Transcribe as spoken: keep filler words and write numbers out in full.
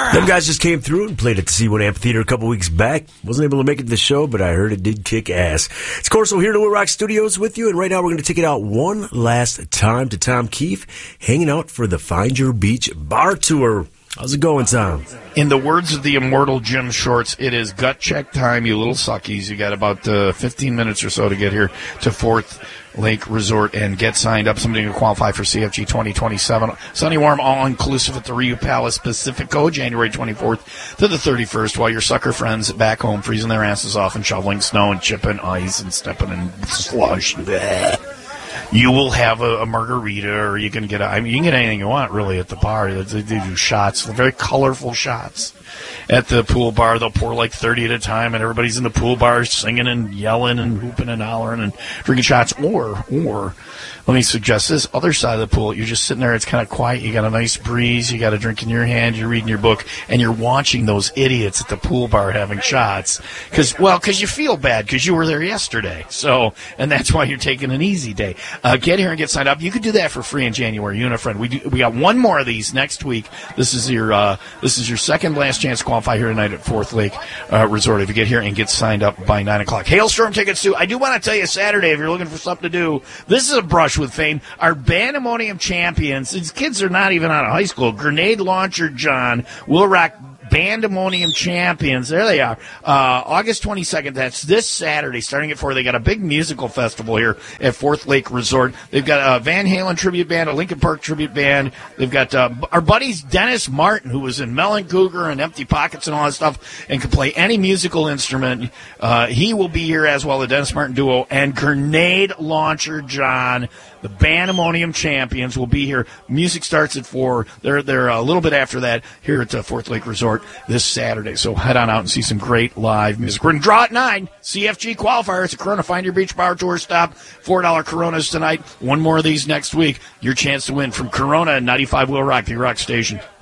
Them guys just came through and played at the C one Amphitheater a couple weeks back. Wasn't able to make it to the show, but I heard it did kick ass. It's Corso here in the Will Rock Studios with you, and right now we're going to take it out one last time to Tom Keefe, hanging out for the Find Your Beach Bar Tour. How's it going, Tom? In the words of the immortal Jim Shorts, it is gut check time, you little suckies. You got about uh, fifteen minutes or so to get here to Fourth Lake Resort and get signed up. Somebody to qualify for C F G twenty twenty-seven. Sunny, warm, all-inclusive at the Rio Palace Pacifico, January twenty-fourth to the thirty-first, while your sucker friends back home freezing their asses off and shoveling snow and chipping ice and stepping in slush. Bleh. You will have a, a margarita, or you can get a, I mean, you can get anything you want, really, at the bar. They, they do shots, very colorful shots. At the pool bar, they'll pour like thirty at a time, and everybody's in the pool bar singing and yelling and hooping and hollering and drinking shots. Or, or, let me suggest this, other side of the pool, you're just sitting there, it's kind of quiet, you got a nice breeze, you got a drink in your hand, you're reading your book, and you're watching those idiots at the pool bar having shots. Because, well, because you feel bad, because you were there yesterday. So, and that's why you're taking an easy day. Uh, get here and get signed up. You can do that for free in January. You and a friend. We do, we got one more of these next week. This is your uh, this is your second last chance to qualify here tonight at Fourth Lake uh, Resort. If you get here and get signed up by nine o'clock. Hailstorm tickets too. I do want to tell you Saturday, if you're looking for something to do, this is a brush with fame. Our Bandemonium champions. These kids are not even out of high school. Grenade Launcher John will rock. Bandemonium champions. There they are. Uh, August twenty-second. That's this Saturday, starting at four. They got a big musical festival here at Fourth Lake Resort. They've got a Van Halen tribute band, a Linkin Park tribute band. They've got uh, our buddies Dennis Martin, who was in Melon Cougar and Empty Pockets and all that stuff, and can play any musical instrument. Uh, he will be here as well, the Dennis Martin duo, and Grenade Launcher John. The Bandemonium champions will be here. Music starts at four. They're they're a little bit after that here at uh, Fourth Lake Resort this Saturday. So head on out and see some great live music. We're going to draw at nine. C F G qualifier. It's a Corona Find Your Beach Bar Tour stop. four dollar Coronas tonight. One more of these next week. Your chance to win from Corona and ninety-five Will Rock, the Rock Station.